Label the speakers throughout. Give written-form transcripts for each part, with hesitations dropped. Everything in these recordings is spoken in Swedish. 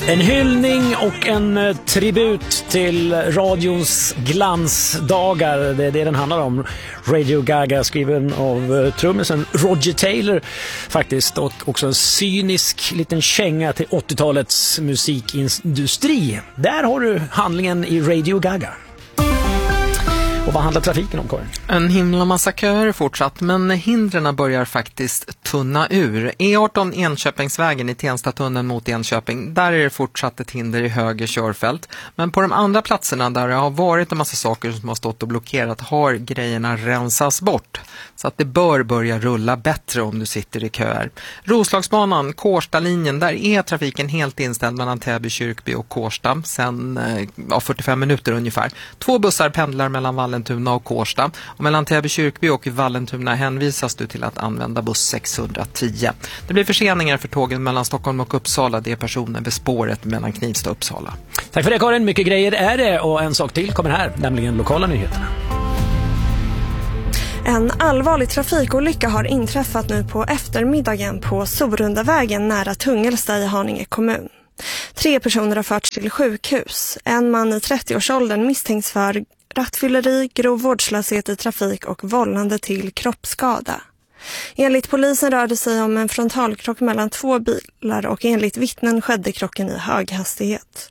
Speaker 1: En hyllning och en tribut till radions glansdagar. Det är det den handlar om. Radio Gaga, skriven av trummisen Roger Taylor faktiskt. Och också en cynisk liten känga till 80-talets musikindustri. Där har du handlingen i Radio Gaga. Och vad handlar trafiken om, Karin?
Speaker 2: En himla massa köer fortsatt, men hindren börjar faktiskt tunna ur. E18 Enköpingsvägen i Tenstatunneln mot Enköping, där är det fortsatt ett hinder i höger körfält. Men på de andra platserna där det har varit en massa saker som har stått och blockerat har grejerna rensas bort. Så att det bör börja rulla bättre om du sitter i köer. Roslagsbanan, Kårsta-linjen, där är trafiken helt inställd mellan Täby, Kyrkby och Kårsta sedan 45 minuter ungefär. 2 bussar pendlar mellan Vallentuna och Kårsta. Och mellan Täby, Kyrkby och Vallentuna hänvisas du till att använda buss 610. Det blir förseningar för tågen mellan Stockholm och Uppsala. Det är personen vid spåret mellan Knivsta och Uppsala.
Speaker 1: Tack för det, Karin. Mycket grejer är det. Och en sak till kommer här, nämligen lokala nyheterna.
Speaker 3: En allvarlig trafikolycka har inträffat nu på eftermiddagen på Sorundavägen nära Tungelsta i Haninge kommun. 3 personer har förts till sjukhus. En man i 30-årsåldern misstänks för rattfylleri, grov vårdslöshet i trafik och vållande till kroppsskada. Enligt polisen rör det sig om en frontalkrock mellan 2 bilar och enligt vittnen skedde krocken i hög hastighet.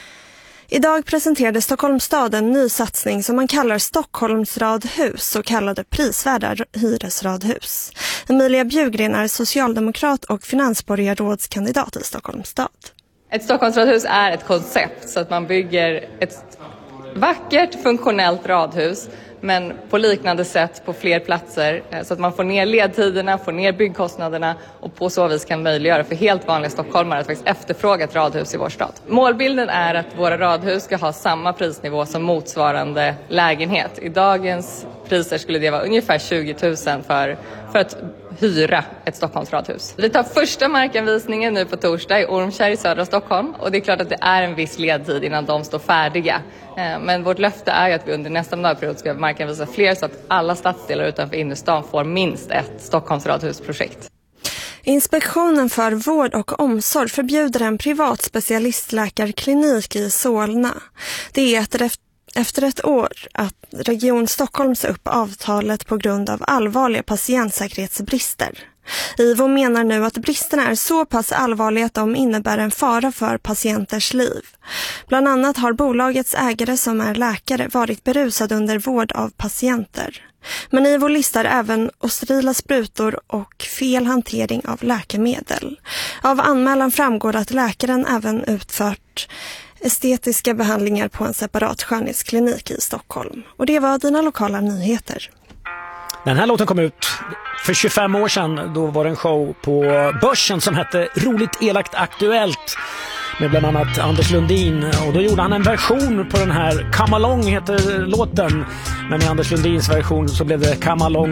Speaker 3: Idag presenterade Stockholms stad en ny satsning som man kallar Stockholmsradhus, så kallade prisvärda hyresradhus. Emilia Bjugren är socialdemokrat och finansborgarrådskandidat i Stockholms stad.
Speaker 4: Ett Stockholmsradhus är ett koncept så att man bygger ett vackert, funktionellt radhus men på liknande sätt på fler platser så att man får ner ledtiderna, får ner byggkostnaderna och på så vis kan möjliggöra för helt vanliga stockholmare att faktiskt efterfråga ett radhus i vår stad. Målbilden är att våra radhus ska ha samma prisnivå som motsvarande lägenhet. I dagens priser skulle det vara ungefär 20 000 för att hyra ett Stockholmsradhus. Vi tar första markanvisningen nu på torsdag i Ormkärr i södra Stockholm och det är klart att det är en viss ledtid innan de står färdiga. Men vårt löfte är ju att vi under nästa mandatperiod ska markanvisa fler så att alla stadsdelar utanför innerstan får minst ett Stockholmsradhusprojekt.
Speaker 3: Inspektionen för vård och omsorg förbjuder en privat specialistläkarklinik i Solna. Det är efter ett år att Region Stockholm sa upp avtalet på grund av allvarliga patientsäkerhetsbrister. IVO menar nu att bristerna är så pass allvarliga att de innebär en fara för patienters liv. Bland annat har bolagets ägare som är läkare varit berusad under vård av patienter. Men IVO listar även osterila sprutor och fel hantering av läkemedel. Av anmälan framgår att läkaren även utfört estetiska behandlingar på en separat skönhetsklinik i Stockholm. Och det var dina lokala nyheter.
Speaker 1: Den här låten kom ut för 25 år sedan. Då var det en show på Börsen som hette Roligt elakt aktuellt med bland annat Anders Lundin. Och då gjorde han en version på den här. Come Along heter låten. Men i Anders Lundins version så blev det Come Along